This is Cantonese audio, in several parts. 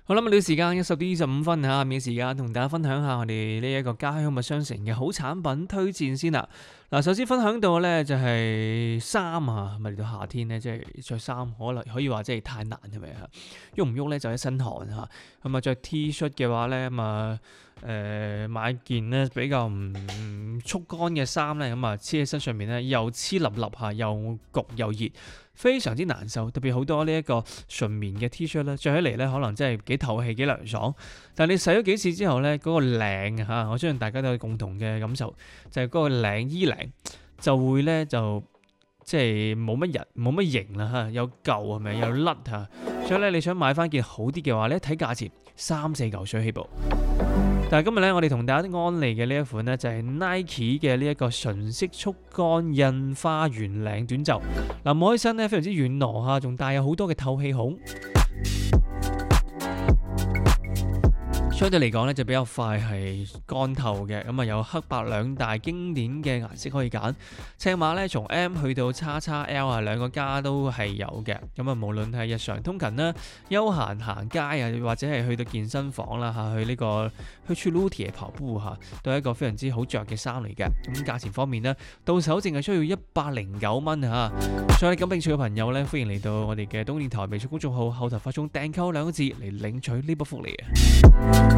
好啦，咁呢時間10點25分嚇，嘅時間同大家分享下我哋呢一個家鄉物商城嘅好產品推薦先啦。嗱，首先分享到咧就係衫啊，咪嚟到夏天咧，即係着衫可以話即係太難係咪啊？喐唔喐咧就一身汗嚇。咁啊着 T 恤嘅話咧，咁啊買件咧比較唔速乾嘅衫咧，咁啊黐喺身上面咧又黐立立嚇，又焗又熱。非常之難受，特別好多呢一個純棉嘅 T 恤咧，着起嚟咧可能真係幾透氣、幾涼爽。但係你洗咗幾次之後咧，嗰個領嚇，我相信大家都有共同嘅感受，就係嗰個衣領就會咧就即係冇乜型啦嚇，有舊係咪有甩嚇，所以咧你想買翻件好啲嘅話咧，睇價錢3-4嚿水起步。但係今日咧，我哋同大家安利嘅呢一款咧，就係 Nike 嘅呢一個純色速乾印花圓領短袖。嗱，摸起身咧非常之軟糯嚇，仲帶有好多嘅透氣孔。相對嚟講咧就比較快係乾透嘅，咁啊有黑白兩大經典嘅顏色可以揀，尺碼咧從 M 去到 XXL 啊，兩個加都係有嘅。咁啊無論係日常通勤啦、休閒行街啊，或者係去到健身房啦嚇，去 Chuluti 跑步嚇，都係一個非常之好着嘅衫嚟嘅。咁價錢方面呢，到手淨係需要109蚊嚇。所以感興趣嘅朋友咧，歡迎嚟到我哋嘅東電台微信公眾號後台發送訂購2個字嚟領取呢波福利啊！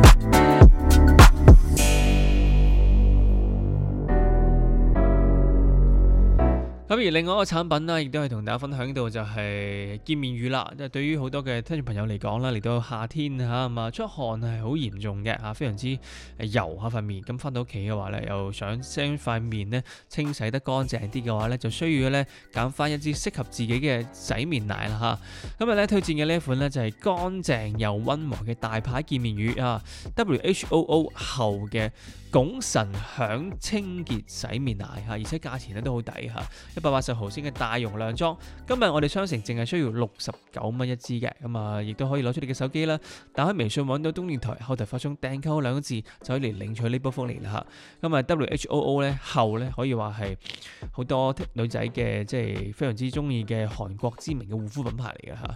咁而另外一個產品啦，亦都係同大家分享到就係潔面乳啦。即係對於好多嘅聽眾朋友嚟講啦，嚟到夏天嚇出汗係好嚴重嘅嚇，非常之油下塊面。咁翻到屋企嘅話咧，又想將塊面咧清洗得乾淨啲嘅話咧，就需要咧揀翻一支適合自己嘅洗面奶啦嚇。今日咧推薦嘅呢一款咧就係乾淨又溫和嘅大牌潔面乳啊 ，WHOO 後嘅拱神響清潔洗面奶嚇，而且價錢咧都好抵嚇。180毫升嘅大容量裝，今日我哋商城淨係需要69蚊一支嘅，咁啊亦都可以攞出你嘅手機啦，打開微信揾到東電台後台發送訂購2個字就可以嚟領取呢波福利啦嚇。咁啊 WHOO 咧後咧可以話係好多女仔嘅即係非常之中意嘅韓國知名嘅護膚品牌嚟嘅嚇。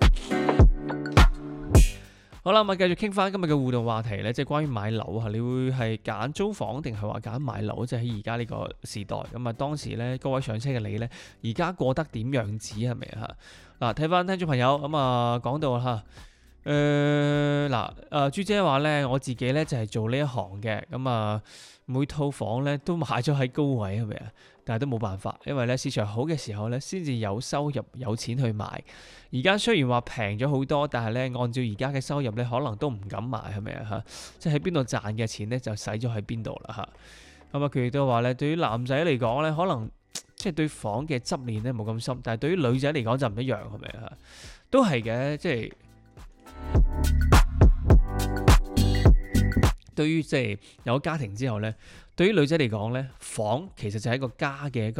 好啦，咁繼續傾翻今日嘅互動話題咧，即係關於買樓嚇，你會係揀租房定係話揀買樓？即係喺而家呢個時代咁啊，當時咧各位上車嘅你咧，而家過得點樣子係咪嚇？嗱，睇翻聽眾朋友咁啊，講到嚇，朱姐話咧，我自己咧就係做呢一行嘅，咁啊每套房咧都買咗喺高位係咪啊？但係都冇辦法，因為咧市場好嘅時候咧，先至有收入有錢去買。而家雖然話平咗好多，但係咧按照而家嘅收入咧，可能都唔敢買係咪啊嚇？即係喺邊度賺嘅錢咧，就使咗喺邊度啦嚇。咁啊，佢亦都話咧，對於男仔嚟講咧，可能即係對房嘅執念咧冇咁深，但係對於女仔嚟講就唔一樣係咪啊？都係嘅，即係對於即係有家庭之後咧，對於女仔嚟講咧，房其實就係一個家嘅一個